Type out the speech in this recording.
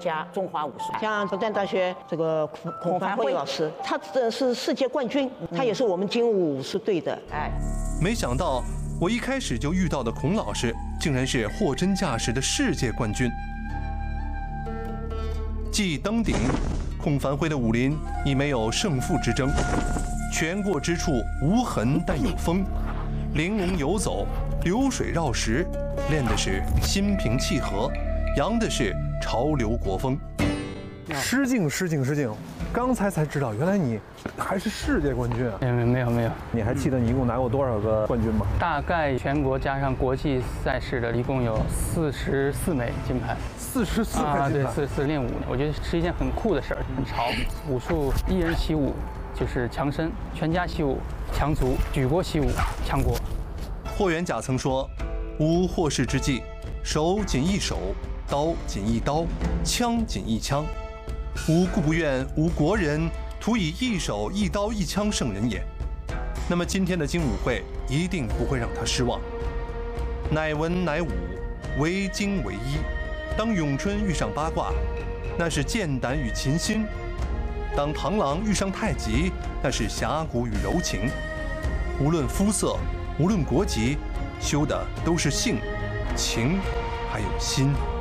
加中华武术。 像复旦大学这个孔凡辉老师，他这是世界冠军，他也是我们精武武术队的。 哎， 没想到我一开始就遇到的孔老师，竟然是货真价实的世界冠军。既登顶，孔凡辉的武林已没有胜负之争，拳过之处无痕但有风，玲珑游走，流水绕石，练的是心平气和，扬的是潮流国风。 失敬！刚才才知道，原来你还是世界冠军啊！ 没有。 你还记得你一共拿过多少个冠军吗？ 大概全国加上国际赛事的，一共有44枚金牌。 44枚金牌？ 对，44练武，我觉得是一件很酷的事儿，很潮。武术一人习武就是强身，全家习武强族，举国习武强国。 霍元甲曾说：“吾获世之际，手仅一手，刀仅一刀，枪仅一枪。吾故不愿吾国人徒以一手一刀一枪胜人也。”那么今天的精武会一定不会让他失望。乃文乃武，为精为一。当咏春遇上八卦，那是剑胆与琴心；当螳螂遇上太极，那是侠骨与柔情。无论肤色，无论国籍，修的都是性、情，还有心。